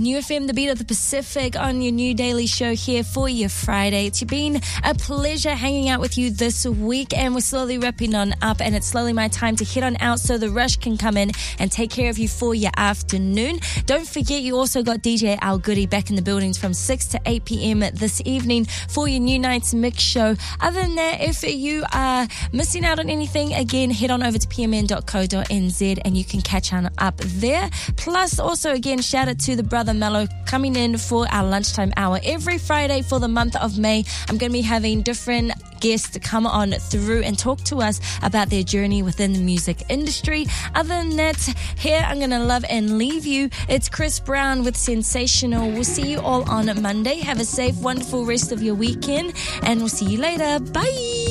New FM, the beat of the Pacific, on your new daily show here for your Friday. It's been a pleasure hanging out with you this week, and we're slowly wrapping on up, and it's slowly my time to head on out so the rush can come in and take care of you for your afternoon. Don't forget, you also got DJ Al Goody back in the buildings from 6 to 8 p.m. this evening for your New Night's Mix show. Other than that, if you are missing out on anything, again, head on over to pmn.co.nz and you can catch on up there. Plus, also, again, shout out to the brother Mello coming in for our lunchtime hour every Friday for the month of May. I'm going to be having different guests to come on through and talk to us about their journey within the music industry. Other than that, here I'm going to love and leave you. It's Chris Brown with Sensational. We'll see you all on Monday. Have a safe, wonderful rest of your weekend, and we'll see you later. Bye.